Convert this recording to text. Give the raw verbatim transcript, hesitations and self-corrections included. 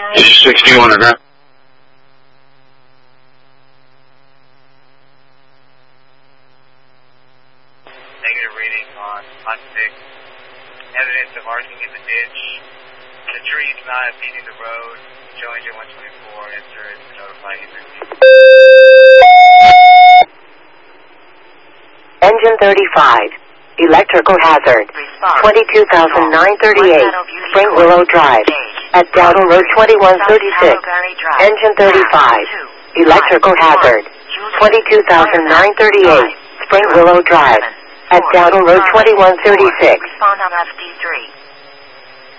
sixty-one and a half. Negative reading on on six. Evidence of arcing in the ditch. The trees not impeding the road. Joe engine one twenty-four. Enter to notify you. Engine thirty-five. Electrical hazard. twenty-two thousand nine hundred thirty-eight. Spring Willow Drive. At Dowdle Road twenty-one thirty-six. Engine thirty-five. Electrical hazard. twenty-two thousand nine hundred thirty-eight. Spring Willow Drive. At Dowdle Road twenty-one thirty-six. Respond on F D three.